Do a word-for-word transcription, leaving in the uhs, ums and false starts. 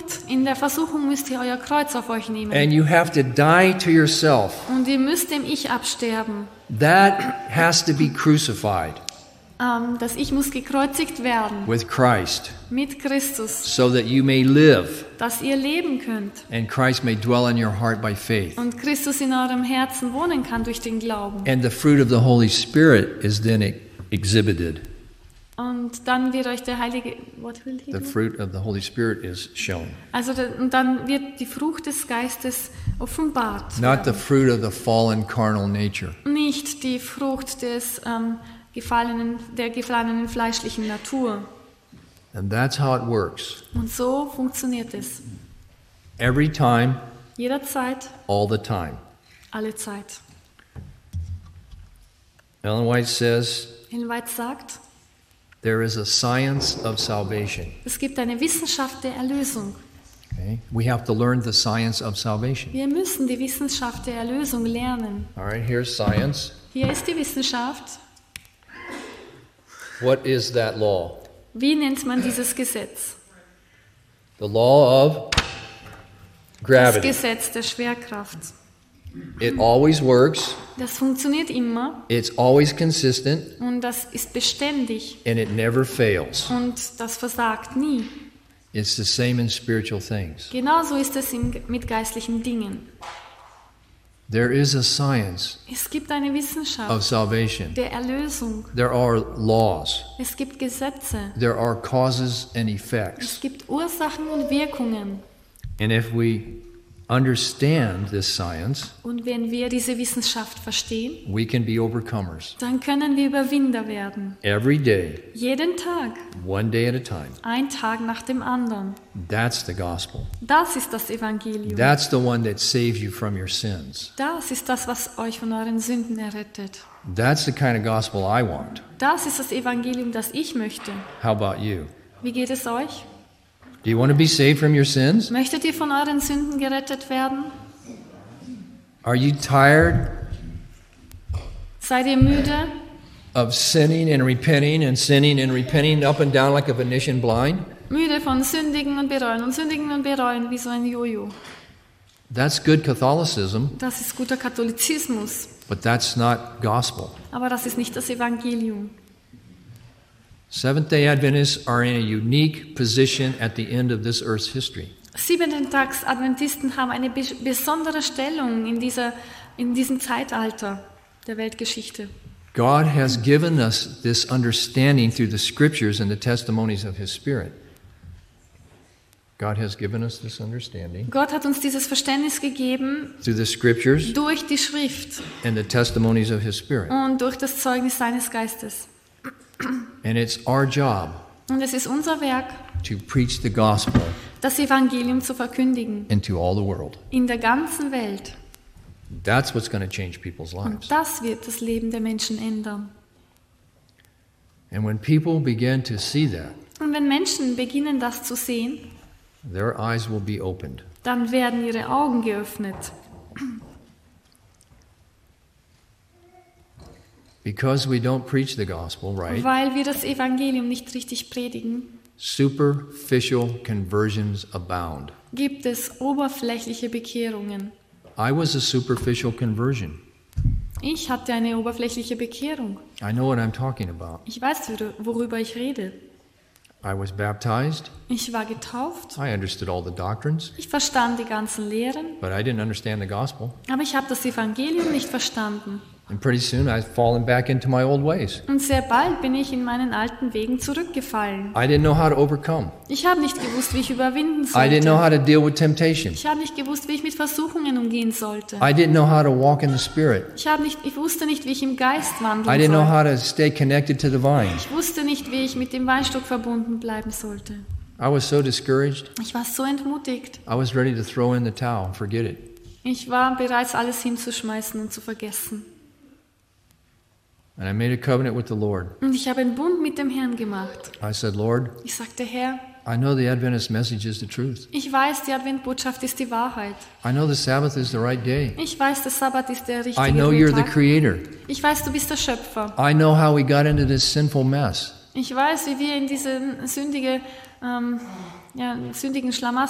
Punkt, in der Versuchung müsst ihr euer Kreuz auf euch nehmen. And you have to die to yourself. Und ihr müsst dem Ich absterben. That has to be crucified Ähm, das Ich muss gekreuzigt werden with Christ, mit Christus, so that you may live dass ihr leben könnt and Christ may dwell in your heart by faith. und Christus in eurem Herzen wohnen kann durch den Glauben. And the fruit of the Holy Spirit is then e- exhibited. Und dann wird euch der Heilige, what will he The do? fruit of the Holy Spirit is shown. Also da- und dann wird die Frucht des Geistes offenbart. Not the werden. fruit of the fallen carnal nature. Nicht die Frucht des ähm, gefallenen, der gefallenen fleischlichen Natur. And that's how it works. Und so funktioniert es. Every time, Jederzeit, all the time. alle Zeit. Ellen White says, Ellen White sagt, there is a science of salvation. es gibt eine Wissenschaft der Erlösung. Okay? We have to learn the science of salvation. Wir müssen die Wissenschaft der Erlösung lernen. All right, here's science. Hier ist die Wissenschaft. What is that law? Wie nennt man dieses Gesetz? The law of Das gravity. Gesetz der Schwerkraft. It always works. Das funktioniert immer It's always consistent, und das ist beständig and it never fails. und das versagt nie. It's the same in spiritual things. Genauso ist es im, mit geistlichen Dingen. There is a science Es gibt eine of Wissenschaft salvation. der Erlösung. There are laws. Es gibt Gesetze. There are causes and Es effects. gibt Ursachen und Wirkungen. And if we understand this science, Und wenn wir diese Wissenschaft verstehen, we can be overcomers. dann können wir Überwinder werden. Every day, Jeden Tag, one day at a time. ein Tag nach dem anderen. That's the gospel. Das ist das Evangelium. That's the one that saves you from your sins. Das ist das, was euch von euren Sünden errettet. That's the kind of gospel I want. Das ist das Evangelium, das ich möchte. How about you? Wie geht es euch? Do you want to be saved from your sins? Möchtet ihr von euren Sünden gerettet werden? Are you tired Seid ihr müde, of sinning and repenting and sinning and repenting up and down like a Venetian blind? müde von Sündigen und Bereuen und Sündigen und Bereuen wie so ein Jojo? That's good Catholicism, Das ist guter Katholizismus, but that's not gospel. aber das ist nicht das Evangelium. Seventh-day Adventists are in a unique position at the end of this earth's history. Siebenten-Tags-Adventisten haben eine bes- besondere Stellung in, dieser, in diesem Zeitalter der Weltgeschichte. God has given us this understanding through the scriptures and the testimonies of His Spirit. God has given us this understanding Gott hat uns dieses Verständnis gegeben through the scriptures durch die Schrift and the testimonies of His Spirit. und durch das Zeugnis seines Geistes. And it's our job Und es ist unser Werk, to preach the gospel das Evangelium zu verkündigen into all the world. in der ganzen Welt. That's what's going to change people's lives. Und das wird das Leben der Menschen ändern. And when people begin to see that, Und wenn Menschen beginnen, das zu sehen, their eyes will be opened. dann werden ihre Augen geöffnet. Because we don't preach the gospel right, Weil wir das Evangelium nicht richtig predigen, superficial conversions abound. gibt es oberflächliche Bekehrungen. I was a superficial conversion. Ich hatte eine oberflächliche Bekehrung. I know what I'm talking about. Ich weiß, worüber ich rede. I was baptized. Ich war getauft. I understood all the doctrines, Ich verstand die ganzen Lehren, but I didn't understand the gospel. aber ich habe das Evangelium nicht verstanden. And pretty soon I've fallen back into my old ways. Und sehr bald bin ich in meinen alten Wegen zurückgefallen. I didn't know how to overcome. Ich habe nicht gewusst, wie ich überwinden I didn't know sollte. how to deal with temptation. Ich habe nicht gewusst, wie ich mit Versuchungen umgehen sollte. I didn't know how to walk in the Spirit. Ich, habe nicht, ich wusste nicht, wie ich im Geist I wandeln didn't know sollte. how to stay connected to the vine. Ich wusste nicht, wie ich mit dem Weinstock verbunden bleiben sollte. I was so discouraged. Ich war so entmutigt. I was ready to throw in the towel and forget it. Ich war bereit, alles hinzuschmeißen und zu vergessen. And I made a covenant with the Lord. Und ich habe einen Bund mit dem Herrn gemacht. I said, Lord, Ich sagte, Herr, I know the Adventist message is the truth. ich weiß, die Adventbotschaft ist die Wahrheit. I know the Sabbath is the right day. Ich weiß, der Sabbat ist der richtige I know you're the Tag. Creator. Ich weiß, du bist der Schöpfer. I know how we got into this sinful mess. Ich weiß, wie wir in diese sündige, ähm, ja, sündigen Schlamassel